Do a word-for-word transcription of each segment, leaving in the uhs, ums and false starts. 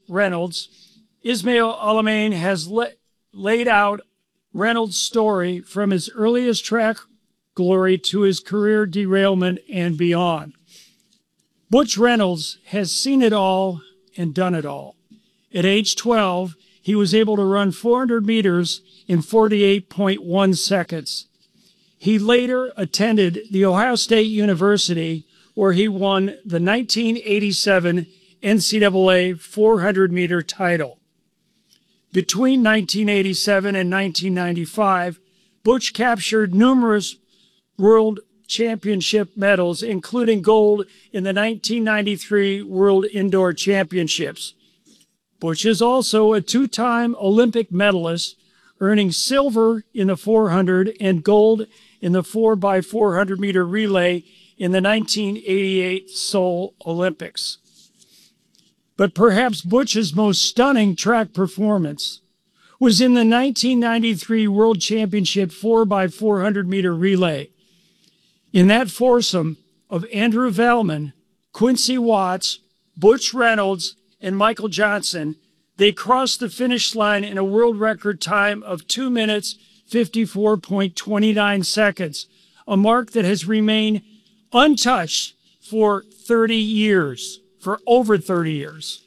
Reynolds, Ismail Alamein has la laid out Reynolds' story from his earliest track glory to his career derailment and beyond. Butch Reynolds has seen it all and done it all. At age twelve, he was able to run four hundred meters in forty-eight point one seconds. He later attended The Ohio State University, where he won the nineteen eighty-seven N C double A four hundred meter title. Between nineteen eighty-seven and nineteen ninety-five, Butch captured numerous world championship medals, including gold in the nineteen ninety-three World Indoor Championships. Butch is also a two-time Olympic medalist, earning silver in the four hundred and gold in the four by four hundred meter relay in the nineteen eighty-eight Seoul Olympics. But perhaps Butch's most stunning track performance was in the nineteen ninety-three World Championship four by four hundred meter relay. In that foursome of Andrew Vellman, Quincy Watts, Butch Reynolds, and Michael Johnson, they crossed the finish line in a world record time of two minutes, fifty-four point two nine seconds, a mark that has remained untouched for thirty years, for over thirty years.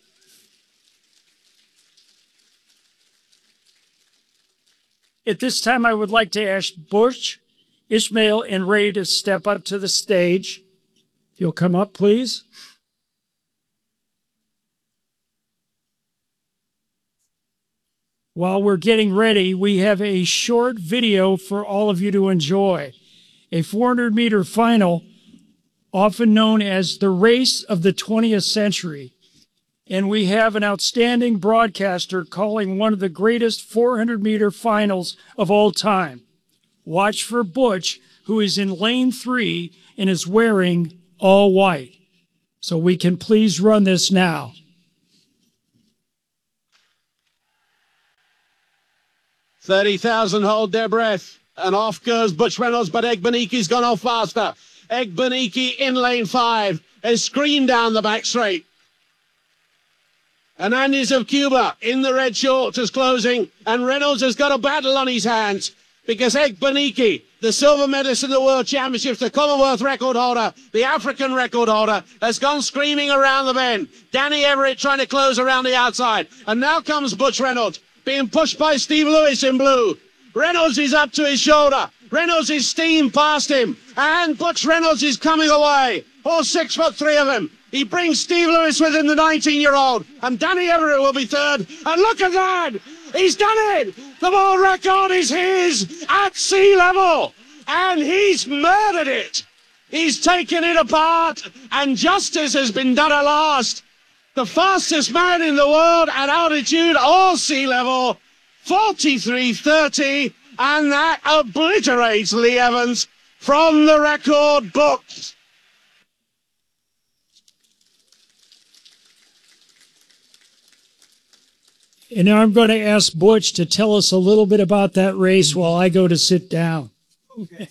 At this time, I would like to ask Butch, Ismail, and Ray to step up to the stage. If you'll come up, please. While we're getting ready, we have a short video for all of you to enjoy. A four hundred meter final, often known as the race of the twentieth century. And we have an outstanding broadcaster calling one of the greatest four hundred meter finals of all time. Watch for Butch, who is in lane three and is wearing all white. So we can please run this now. thirty thousand hold their breath, and off goes Butch Reynolds, but Egbaniki's gone off faster. Egbaniki in lane five has screamed down the back straight. Hernandez of Cuba in the red shorts is closing, and Reynolds has got a battle on his hands because Egbaniki, the silver medalist in the World Championships, the Commonwealth record holder, the African record holder, has gone screaming around the bend. Danny Everett trying to close around the outside, and now comes Butch Reynolds, being pushed by Steve Lewis in blue. Reynolds is up to his shoulder. Reynolds is steam past him. And Butch Reynolds is coming away. All six foot three of him. He brings Steve Lewis with him, the nineteen-year-old. And Danny Everett will be third. And look at that! He's done it! The world record is his at sea level. And he's murdered it. He's taken it apart. And justice has been done at last. The fastest man in the world at altitude or sea level, forty-three thirty, and that obliterates Lee Evans from the record books. And now I'm going to ask Butch to tell us a little bit about that race while I go to sit down. Okay.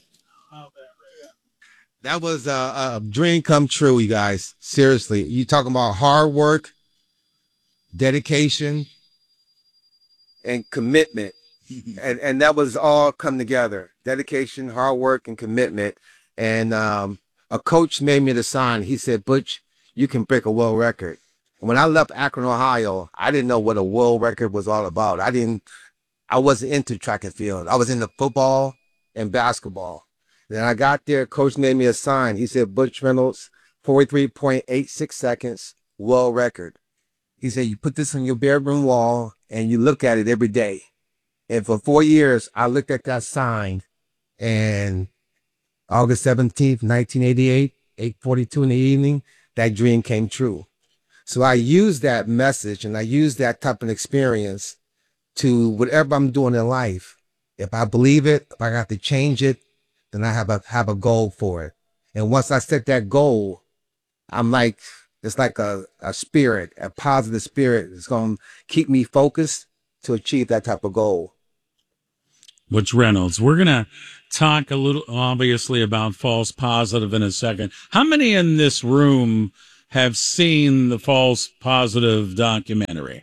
That was a, a dream come true, you guys. Seriously, you talking about hard work, dedication, and commitment. and and that was all come together. Dedication, hard work, and commitment. And um, a coach made me the sign. He said, Butch, you can break a world record. When I left Akron, Ohio, I didn't know what a world record was all about. I didn't, I wasn't into track and field. I was into football and basketball. Then I got there, coach made me a sign. He said, Butch Reynolds, forty-three point eight six seconds, world record. He said, you put this on your bedroom wall and you look at it every day. And for four years, I looked at that sign, and August seventeenth, nineteen eighty-eight, eight forty-two in the evening, that dream came true. So I used that message and I used that type of experience to whatever I'm doing in life. If I believe it, if I got to change it, then I have a, have a goal for it. And once I set that goal, I'm like, it's like a, a spirit, a positive spirit. It's going to keep me focused to achieve that type of goal. Butch Reynolds. We're going to talk a little, obviously, about false positive in a second. How many in this room have seen the false positive documentary.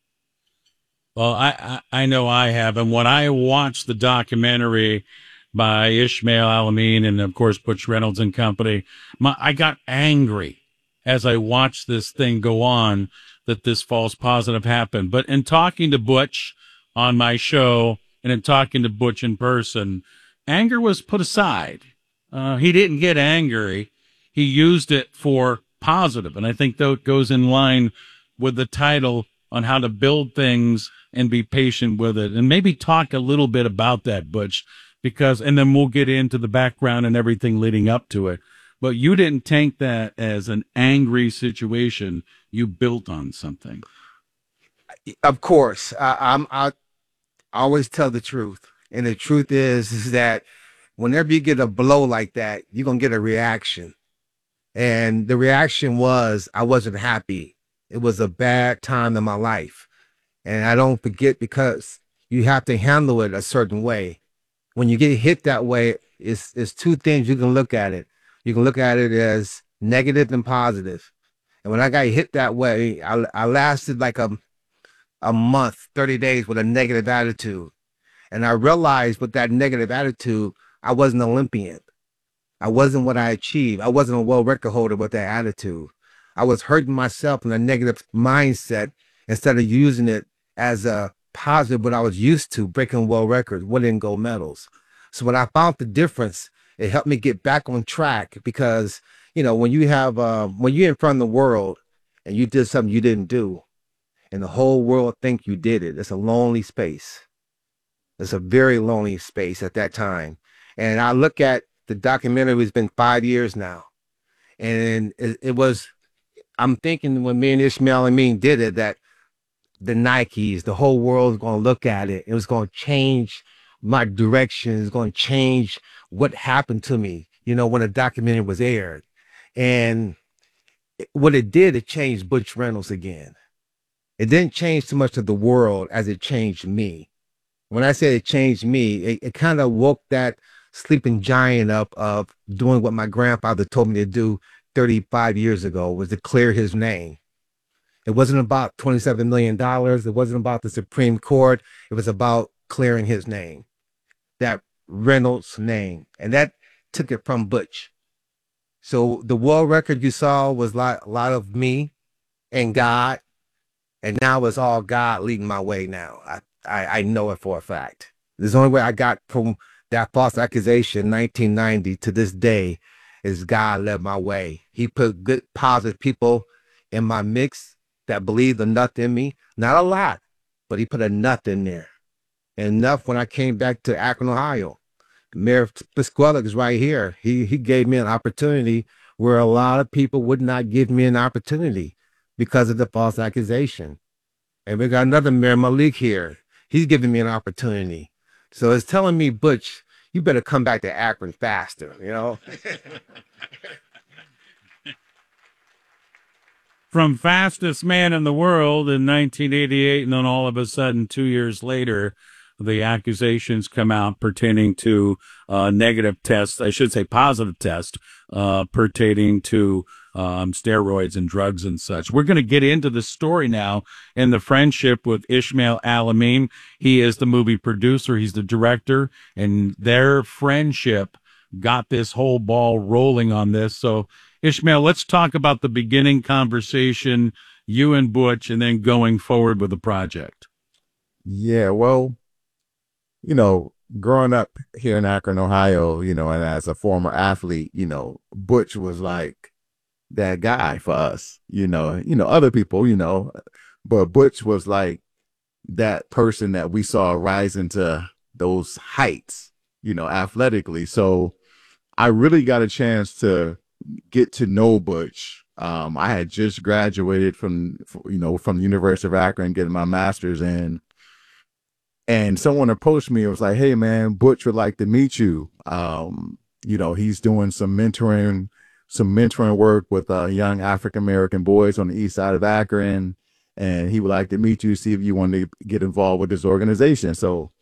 Well, I, I, I know I have. And when I watched the documentary by Ishmael Alameen and, of course, Butch Reynolds and company, my, I got angry as I watched this thing go on that this false positive happened. But in talking to Butch on my show and in talking to Butch in person, anger was put aside. Uh, he didn't get angry. He used it for positive. And I think that goes in line with the title on how to build things and be patient with it. And maybe talk a little bit about that, Butch, because, and then we'll get into the background and everything leading up to it. But you didn't take that as an angry situation. You built on something. Of course, I, I'm, I always tell the truth. And the truth is, is that whenever you get a blow like that, you're going to get a reaction. And the reaction was, I wasn't happy. It was a bad time in my life. And I don't forget, because you have to handle it a certain way. When you get hit that way, it's, it's two things you can look at it. You can look at it as negative and positive. And when I got hit that way, I, I lasted like a, a month, thirty days with a negative attitude. And I realized with that negative attitude, I wasn't an Olympian. I wasn't what I achieved. I wasn't a world record holder with that attitude. I was hurting myself in a negative mindset instead of using it as a positive, what I was used to, breaking world records, winning gold medals. So when I found the difference, it helped me get back on track, because, you know, when you have, uh, when you're in front of the world and you did something you didn't do, and the whole world think you did it, it's a lonely space. It's a very lonely space at that time. And I look at the documentary, it's been five years now. And it, it was, I'm thinking when me and Ishmael Alameen did it, that the Nikes, the whole world is going to look at it. It was going to change my direction. It's going to change what happened to me, you know, when the documentary was aired. And what it did, it changed Butch Reynolds again. It didn't change too much of the world as it changed me. When I say it changed me, it, it kind of woke that sleeping giant up of doing what my grandfather told me to do thirty-five years ago, was to clear his name. It wasn't about twenty-seven million dollars. It wasn't about the Supreme Court. It was about clearing his name, that Reynolds name. And that took it from Butch. So the world record you saw was like a lot of me and God. And now it's all God leading my way now. I, I, I know it for a fact. There's the only way I got from that false accusation in nineteen ninety to this day is God led my way. He put good, positive people in my mix that believed enough in me. Not a lot, but he put enough in there. Enough when I came back to Akron, Ohio. Mayor Pisquella is right here. He, he gave me an opportunity where a lot of people would not give me an opportunity because of the false accusation. And we got another Mayor Malik here. He's giving me an opportunity. So it's telling me, Butch, you better come back to Akron faster, you know? From fastest man in the world in nineteen eighty-eight, and then all of a sudden, two years later, the accusations come out pertaining to uh, negative tests, I should say positive test, uh, pertaining to um, steroids and drugs and such. We're going to get into the story now and the friendship with Ishmael Alameen. He is the movie producer. He's the director, and their friendship got this whole ball rolling on this. So, Ishmael, let's talk about the beginning conversation, you and Butch, and then going forward with the project. Yeah, well, you know, growing up here in Akron, Ohio, you know, and as a former athlete, you know, Butch was like that guy for us, you know, you know, other people, you know, but Butch was like that person that we saw rising to those heights, you know, athletically. So I really got a chance to get to know Butch. Um, I had just graduated from, you know, from the University of Akron, getting my master's in. And someone approached me. It was like, hey, man, Butch would like to meet you. Um, you know, he's doing some mentoring, some mentoring work with uh, young African-American boys on the east side of Akron. And he would like to meet you, see if you want to get involved with this organization. So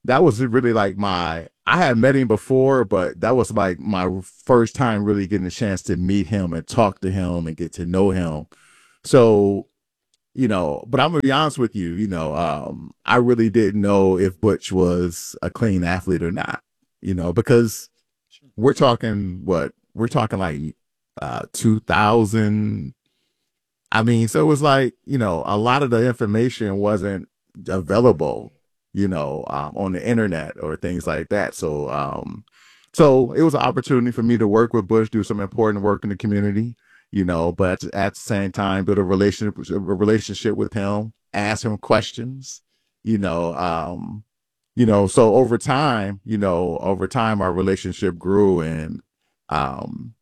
that was really like my, I had met him before, but that was like my first time really getting a chance to meet him and talk to him and get to know him. So, you know, but I'm gonna be honest with you, you know, um, I really didn't know if Butch was a clean athlete or not, you know, because we're talking what we're talking like uh two thousand. I mean, so it was like, you know, a lot of the information wasn't available, you know, um, on the internet or things like that. So, um, so it was an opportunity for me to work with Bush, do some important work in the community, you know, but at the same time, build a relationship, a relationship with him, ask him questions, you know, um, you know, so over time, you know, over time, our relationship grew and, um,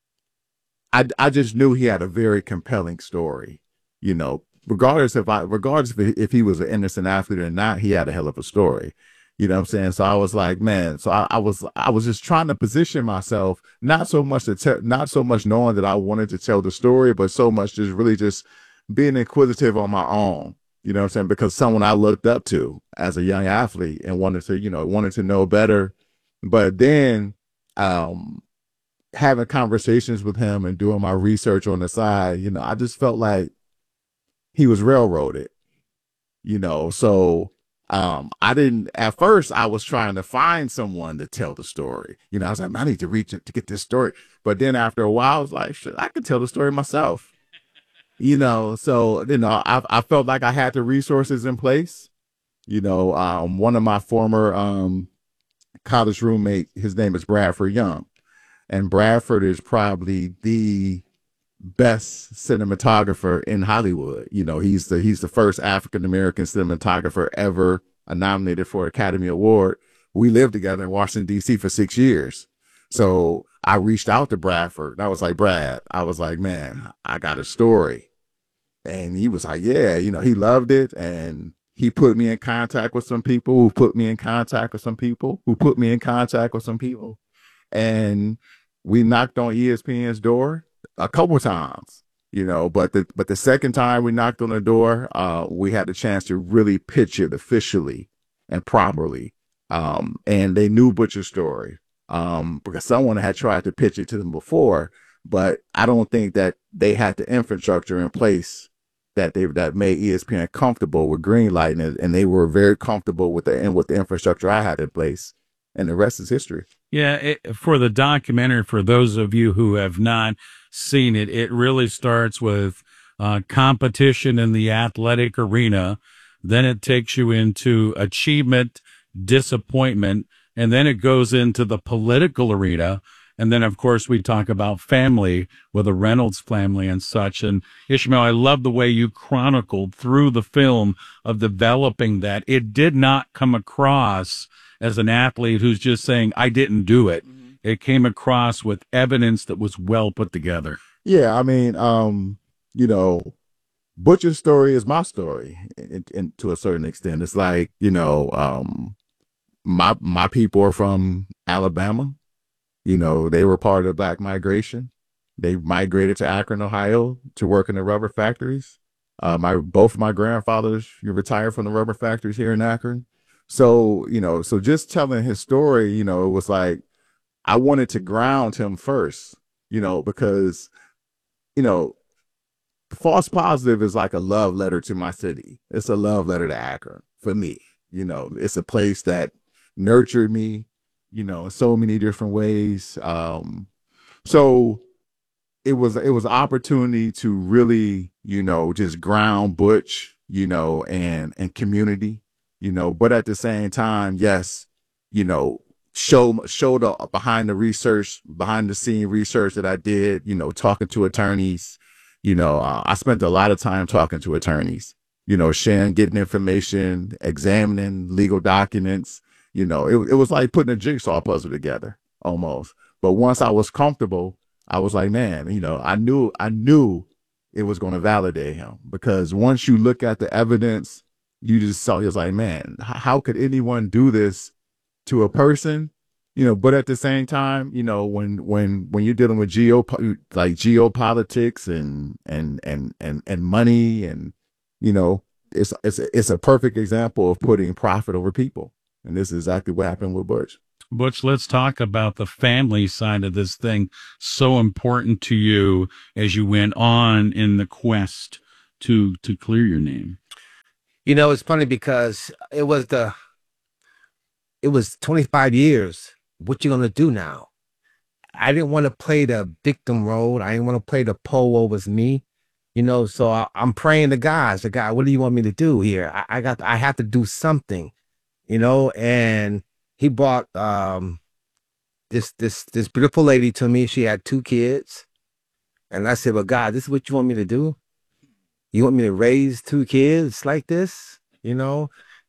I, I just knew he had a very compelling story, you know, regardless if I, regardless if, if he was an innocent athlete or not, he had a hell of a story. You know what I'm saying? So I was like, man, so I, I was, I was just trying to position myself, not so much to tell, not so much knowing that I wanted to tell the story, but so much just really just being inquisitive on my own, you know what I'm saying? Because someone I looked up to as a young athlete and wanted to, you know, wanted to know better. But then, um, having conversations with him and doing my research on the side, you know, I just felt like he was railroaded, you know. So um, I didn't, at first, I was trying to find someone to tell the story. You know, I was like, I need to reach it to get this story. But then after a while, I was like, shit, I could tell the story myself, you know. So, you know, I, I felt like I had the resources in place. You know, um, one of my former um, college roommate, his name is Bradford Young. And Bradford is probably the best cinematographer in Hollywood. You know, he's the he's the first African American cinematographer ever nominated for an Academy Award. We lived together in Washington, D C for six years. So I reached out to Bradford. And I was like, Brad, I was like, man, I got a story. And he was like, yeah, you know, he loved it. And he put me in contact with some people who put me in contact with some people who put me in contact with some people. And we knocked on E S P N's door a couple times, you know, but the but the second time we knocked on the door, uh, we had the chance to really pitch it officially and properly. Um, and they knew Butch's story um, because someone had tried to pitch it to them before, but I don't think that they had the infrastructure in place that they that made E S P N comfortable with greenlighting it, and they were very comfortable with the and with the infrastructure I had in place. And the rest is history. Yeah, it, for the documentary, for those of you who have not seen it, it really starts with uh, competition in the athletic arena. Then it takes you into achievement, disappointment, and then it goes into the political arena. And then, of course, we talk about family with the Reynolds family and such. And Ishmael, I love the way you chronicled through the film of developing that. It did not come across as an athlete who's just saying, I didn't do it. Mm-hmm. It came across with evidence that was well put together. Yeah, I mean, um, you know, Butch's story is my story, and, and to a certain extent. It's like, you know, um, my my people are from Alabama. You know, they were part of the Black migration. They migrated to Akron, Ohio, to work in the rubber factories. Uh, my both of my grandfathers retired from the rubber factories here in Akron. So, you know, so just telling his story, you know, it was like, I wanted to ground him first, you know, because, you know, False Positive is like a love letter to my city. It's a love letter to Akron for me. You know, it's a place that nurtured me, you know, in so many different ways. Um, so it was, it was an opportunity to really, you know, just ground Butch, you know, and, and community. You know, but at the same time, yes, you know, show show the behind the research, behind the scene research that I did. You know, talking to attorneys. You know, uh, I spent a lot of time talking to attorneys. You know, sharing, getting information, examining legal documents. You know, it it was like putting a jigsaw puzzle together almost. But once I was comfortable, I was like, man, you know, I knew I knew it was going to validate him, because once you look at the evidence, you just saw, it's like, man, how could anyone do this to a person? You know, but at the same time, you know, when when when you're dealing with geo like geopolitics and and and and and money, and you know, it's it's it's a perfect example of putting profit over people. And this is exactly what happened with Butch. Butch, let's talk about the family side of this thing. So important to you as you went on in the quest to to clear your name. You know, it's funny because it was the, it was twenty-five years. What you gonna do now? I didn't want to play the victim role. I didn't want to play the pole was me, you know. So I, I'm praying to God. So God, what do you want me to do here? I, I got, I have to do something, you know. And he brought um this this this beautiful lady to me. She had two kids, and I said, "Well, God, this is what you want me to do? You want me to raise two kids like this? You know,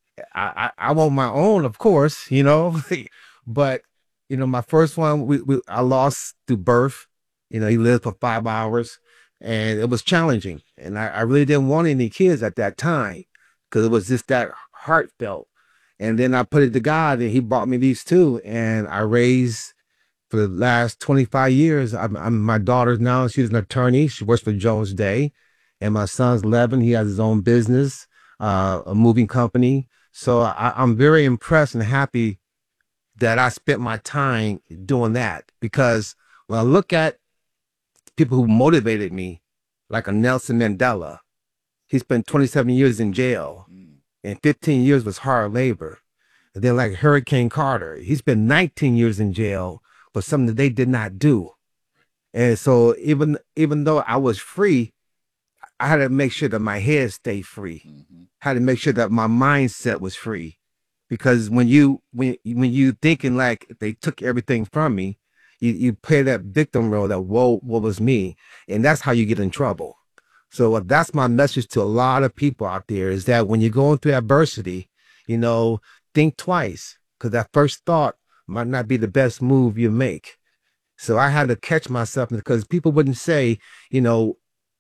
I I, I want my own, of course, you know, but." You know, my first one, we, we I lost through birth. You know, he lived for five hours, and it was challenging. And I, I really didn't want any kids at that time because it was just that heartfelt. And then I put it to God, and He brought me these two, and I raised for the last twenty-five years. I'm, I'm my daughter now. She's an attorney. She works for Jones Day, and my son's eleven. He has his own business, uh, a moving company. So I, I'm very impressed and happy that I spent my time doing that, because when I look at people who motivated me, like a Nelson Mandela, he spent twenty-seven years in jail, and fifteen years was hard labor. And then like Hurricane Carter, he spent nineteen years in jail for something that they did not do. And so even even though I was free, I had to make sure that my head stayed free. Mm-hmm. I had to make sure that my mindset was free. Because when you when when you thinking like they took everything from me, you, you play that victim role, that woe, what was me, and that's how you get in trouble. So uh, that's my message to a lot of people out there, is that when you're going through adversity, you know, think twice, because that first thought might not be the best move you make. So I had to catch myself, because people wouldn't say, you know,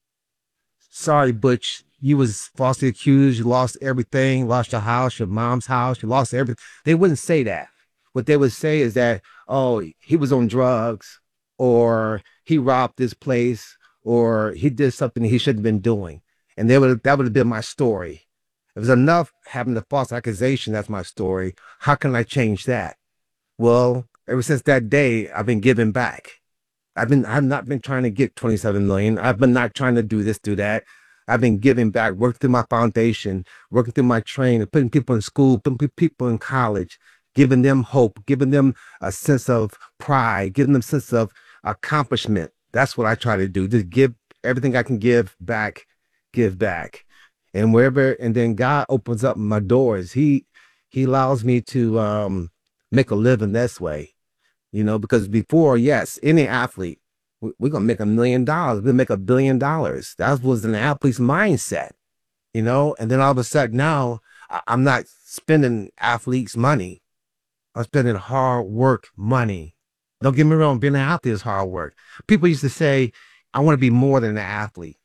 sorry, Butch, you was falsely accused, you lost everything, lost your house, your mom's house, you lost everything. They wouldn't say that. What they would say is that, oh, he was on drugs, or he robbed this place, or he did something he shouldn't have been doing. And they would, that would have been my story. It was enough having the false accusation, that's my story. How can I change that? Well, ever since that day, I've been giving back. I've been, I've not been trying to get twenty-seven million. I've been not trying to do this, do that. I've been giving back, working through my foundation, working through my training, putting people in school, putting people in college, giving them hope, giving them a sense of pride, giving them a sense of accomplishment. That's what I try to do. Just give everything I can give back, give back. And wherever, and then God opens up my doors. He, he allows me to um, make a living this way, you know, because before, yes, any athlete, we're going to make a million dollars. We'll make a billion dollars. That was an athlete's mindset, you know? And then all of a sudden now I'm not spending athletes' money. I'm spending hard work money. Don't get me wrong, being an athlete is hard work. People used to say, I want to be more than an athlete.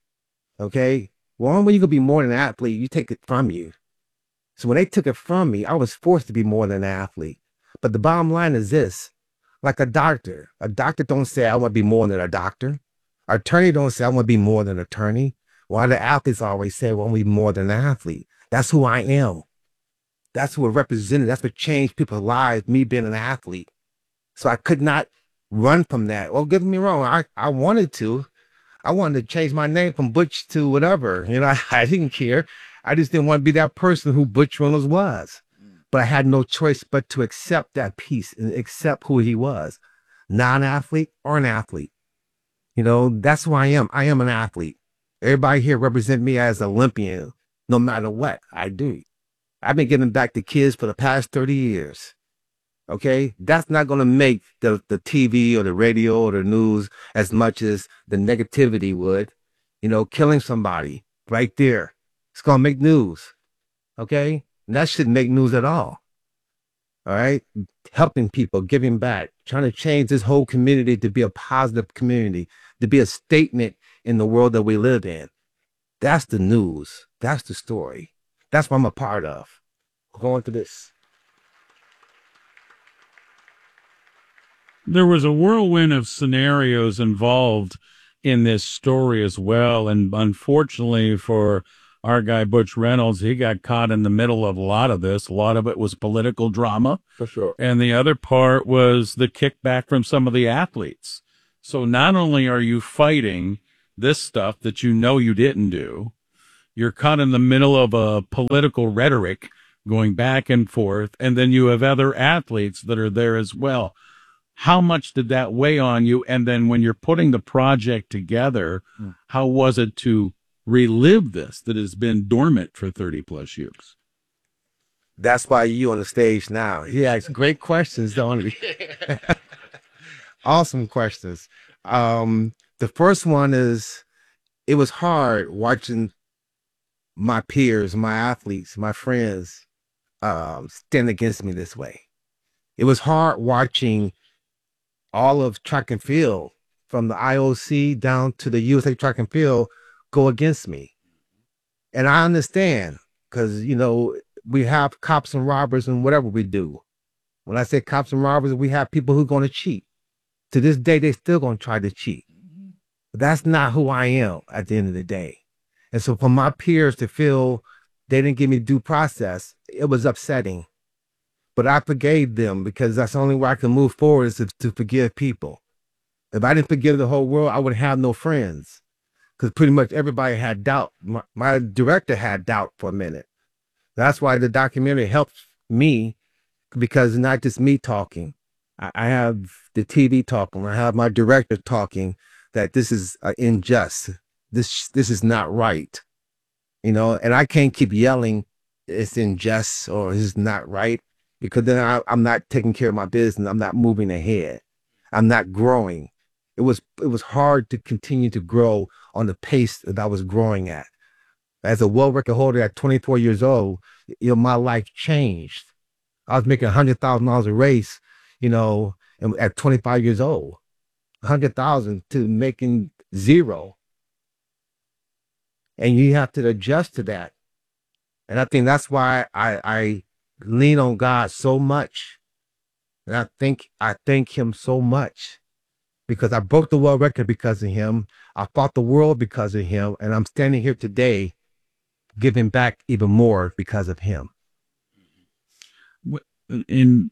Okay? Well, when you can be more than an athlete, you take it from you. So when they took it from me, I was forced to be more than an athlete. But the bottom line is this. Like a doctor. A doctor don't say, I want to be more than a doctor. An attorney don't say, I want to be more than an attorney. Why the athletes always say, I want to be more than an athlete. That's who I am. That's who I represented. That's what changed people's lives, me being an athlete. So I could not run from that. Well, get me wrong. I, I wanted to. I wanted to change my name from Butch to whatever. You know, I, I didn't care. I just didn't want to be that person who Butch Reynolds was. But I had no choice but to accept that piece and accept who he was, non-athlete or an athlete. You know, that's who I am. I am an athlete. Everybody here represent me as an Olympian, no matter what I do. I've been giving back to kids for the past thirty years. Okay, that's not going to make the, the T V or the radio or the news as much as the negativity would. You know, killing somebody right there. It's going to make news. Okay. And that shouldn't make news at all. All right. Helping people, giving back, trying to change this whole community to be a positive community, to be a statement in the world that we live in. That's the news. That's the story. That's what I'm a part of. Going through this. There was a whirlwind of scenarios involved in this story as well. And unfortunately for our guy Butch Reynolds, he got caught in the middle of a lot of this. A lot of it was political drama. For sure. And the other part was the kickback from some of the athletes. So not only are you fighting this stuff that you know you didn't do, you're caught in the middle of a political rhetoric going back and forth, and then you have other athletes that are there as well. How much did that weigh on you? And then when you're putting the project together, mm. how was it to relive this that has been dormant for thirty plus years? That's why you on the stage now. He asks great questions, don't he? Awesome questions. Um, the first one is, it was hard watching my peers, my athletes, my friends um, stand against me this way. It was hard watching all of track and field, from the I O C down to the U S A Track and Field, go against me. And I understand, because, you know, we have cops and robbers and whatever we do. When I say cops and robbers, we have people who are going to cheat. To this day, they still going to try to cheat. But that's not who I am at the end of the day. And so for my peers to feel they didn't give me due process, it was upsetting. But I forgave them, because that's the only way I can move forward, is to, to forgive people. If I didn't forgive the whole world, I would have no friends, because pretty much everybody had doubt. My, my director had doubt for a minute. That's why the documentary helped me, because it's not just me talking. I, I have the T V talking. I have my director talking that this is uh, unjust. This this is not right, you know. And I can't keep yelling it's unjust or it's not right, because then I, I'm not taking care of my business. I'm not moving ahead. I'm not growing. It was it was hard to continue to grow on the pace that I was growing at. As a world record holder at twenty-four years old, you know, my life changed. I was making a hundred thousand dollars a race, you know, at twenty-five years old. A hundred thousand to making zero. And you have to adjust to that. And I think that's why I, I lean on God so much. And I think I thank him so much, because I broke the world record because of him. I fought the world because of him. And I'm standing here today giving back even more because of him. In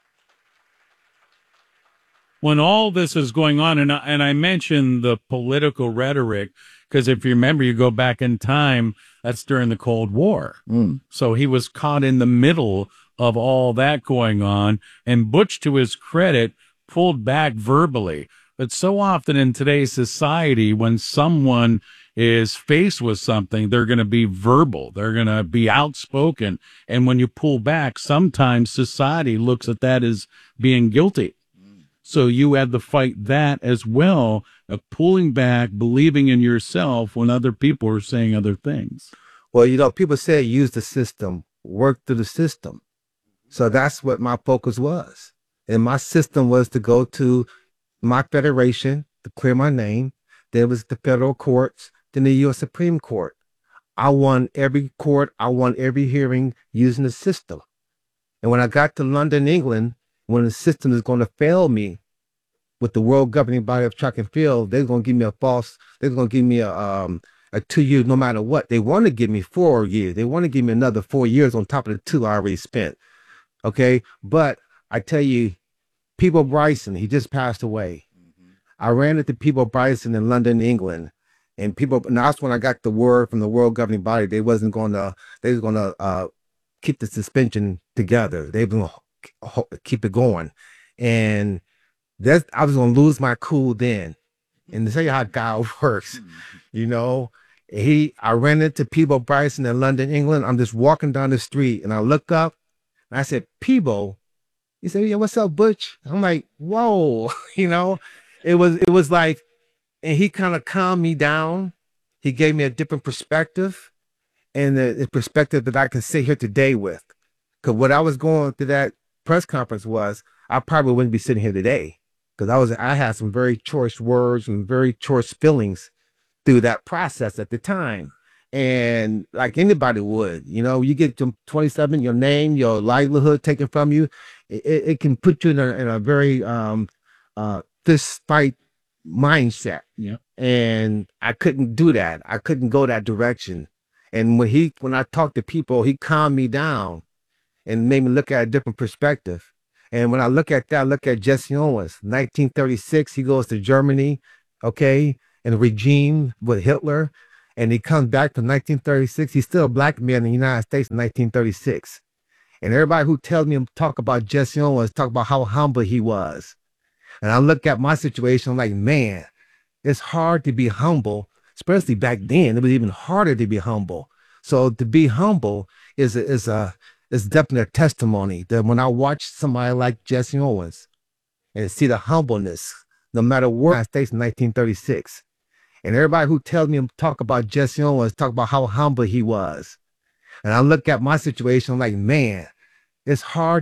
when all this is going on, and I, and I mentioned the political rhetoric, because if you remember, you go back in time, that's during the Cold War. Mm. So he was caught in the middle of all that going on, and Butch, to his credit, pulled back verbally. But so often in today's society, when someone is faced with something, they're going to be verbal. They're going to be outspoken. And when you pull back, sometimes society looks at that as being guilty. So you had to fight that as well, of pulling back, believing in yourself when other people are saying other things. Well, you know, people say use the system, work through the system. So that's what my focus was. And my system was to go to my federation to clear my name. There was the federal courts, then the U S Supreme Court. I won every court. I won every hearing using the system. And when I got to London, England, when the system is going to fail me with the world governing body of track and field, they're going to give me a false, they're going to give me a, um, a two years no matter what. They want to give me four years. They want to give me another four years on top of the two I already spent. Okay. But I tell you, Peabo Bryson, he just passed away. Mm-hmm. I ran into Peabo Bryson in London, England. And people, and that's when I got the word from the world governing body. They wasn't going to, they was going to uh, keep the suspension together. They were going to keep it going. And that's, I was going to lose my cool then. And to tell you how God works, you know, he, I ran into Peabo Bryson in London, England. I'm just walking down the street and I look up and I said, Peabo. He said, yeah, what's up, Butch? I'm like, whoa, you know, it was, it was like, and he kind of calmed me down. He gave me a different perspective, and the, the perspective that I can sit here today with. Because what I was going to that press conference was, I probably wouldn't be sitting here today. Because I was, I had some very choice words and very choice feelings through that process at the time. And like anybody would, you know, you get to twenty-seven, your name, your livelihood taken from you, it, it can put you in a, in a very um, uh, fist fight mindset. Yeah. And I couldn't do that. I couldn't go that direction. And when he, when I talk to people, he calmed me down and made me look at a different perspective. And when I look at that, I look at Jesse Owens, nineteen thirty-six, he goes to Germany, okay, and the regime with Hitler. And he comes back to nineteen thirty-six. He's still a black man in the United States in nineteen thirty-six. And everybody who tells me talk about Jesse Owens, talk about how humble he was. And I look at my situation, I'm like, man, it's hard to be humble, especially back then. It was even harder to be humble. So to be humble is a, is a is definitely a testimony that when I watch somebody like Jesse Owens and see the humbleness, no matter where I stay in nineteen thirty-six. And everybody who tells me talk about Jesse Owens, talk about how humble he was. And I look at my situation, I'm like, man, it's hard